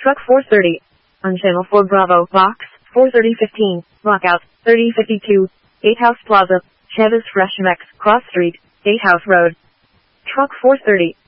Truck 430. On Channel 4 Bravo, Box 43015, Lockout 3052, Gatehouse Plaza, Chavez Fresh Mex, Cross Street, Gatehouse Road. Truck 430.